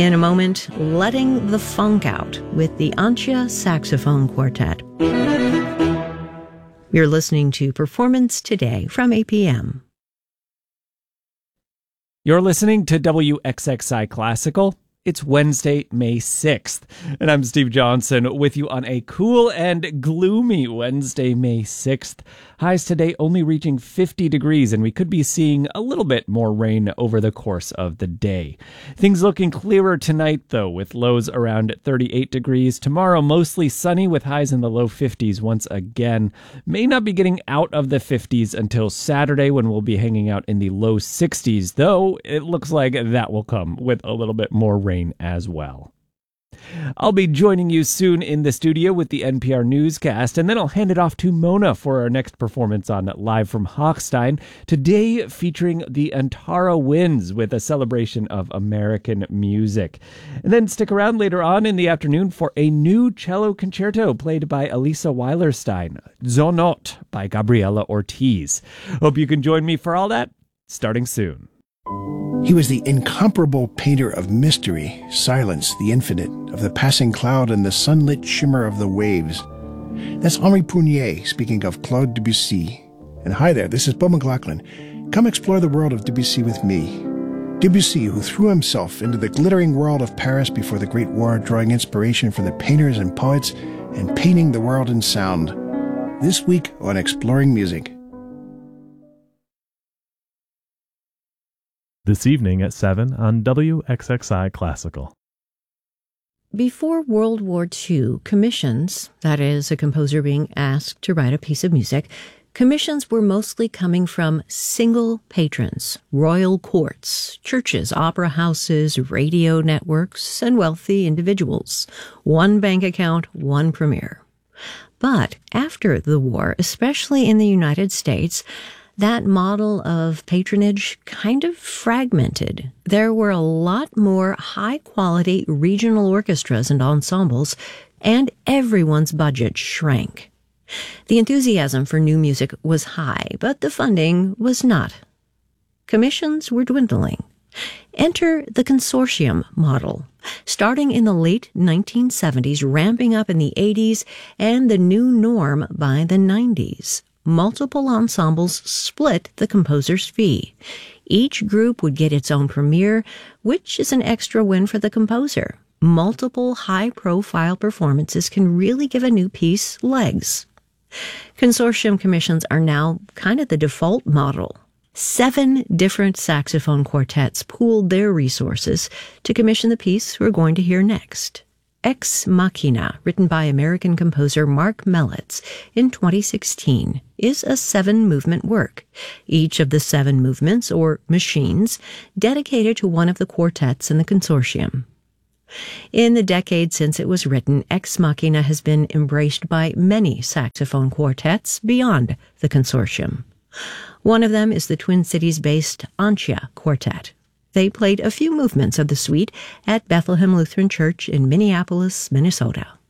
In a moment, letting the funk out with the Antje Saxophone Quartet. You're listening to Performance Today from APM. You're listening to WXXI Classical. It's Wednesday, May 6th, and I'm Steve Johnson with you on a cool and gloomy Wednesday, May 6th. Highs today only reaching 50 degrees, and we could be seeing a little bit more rain over the course of the day. Things looking clearer tonight, though, with lows around 38 degrees. Tomorrow, mostly sunny with highs in the low 50s once again. May not be getting out of the 50s until Saturday, when we'll be hanging out in the low 60s, though it looks like that will come with a little bit more rain as well. I'll be joining you soon in the studio with the NPR newscast, and then I'll hand it off to Mona for our next performance on Live from Hochstein, today featuring the Antara Winds with a celebration of American music. And then stick around later on in the afternoon for a new cello concerto played by Elisa Weilerstein, Zonot by Gabriela Ortiz. Hope you can join me for all that, starting soon. He was the incomparable painter of mystery, silence, the infinite, of the passing cloud and the sunlit shimmer of the waves. That's Henri Prunier speaking of Claude Debussy. And hi there, this is Beau McLaughlin. Come explore the world of Debussy with me. Debussy, who threw himself into the glittering world of Paris before the Great War, drawing inspiration for the painters and poets and painting the world in sound. This week on Exploring Music. This evening at 7 on WXXI Classical. Before World War II, commissions, that is, a composer being asked to write a piece of music, commissions were mostly coming from single patrons, royal courts, churches, opera houses, radio networks, and wealthy individuals. One bank account, one premier. But after the war, especially in the United States, that model of patronage kind of fragmented. There were a lot more high-quality regional orchestras and ensembles, and everyone's budget shrank. The enthusiasm for new music was high, but the funding was not. Commissions were dwindling. Enter the consortium model, starting in the late 1970s, ramping up in the 80s, and the new norm by the 90s. Multiple ensembles split the composer's fee. Each group would get its own premiere, which is an extra win for the composer. Multiple high-profile performances can really give a new piece legs. Consortium commissions are now kind of the default model. 7 different saxophone quartets pooled their resources to commission the piece we're going to hear next. Ex Machina, written by American composer Mark Mellitz in 2016, is a 7-movement work, each of the 7 movements, or machines, dedicated to one of the quartets in the consortium. In the decade since it was written, Ex Machina has been embraced by many saxophone quartets beyond the consortium. One of them is the Twin Cities-based Antje Quartet. They played a few movements of the suite at Bethlehem Lutheran Church in Minneapolis, Minnesota.